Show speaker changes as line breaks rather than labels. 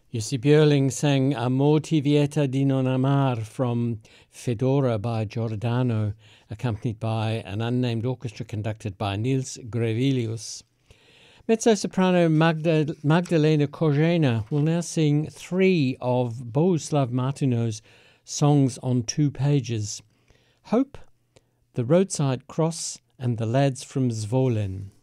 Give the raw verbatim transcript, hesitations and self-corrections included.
Jussi Björling sang Amor ti vieta di non amar from Fedora by Giordano, accompanied by an unnamed orchestra conducted by Niels Grevelius. Mezzo-soprano Magda- Magdalena Korzena will now sing three of Bohuslav Martineau's songs on two pages: Hope, The Roadside Cross, and The Lads from Zvolin.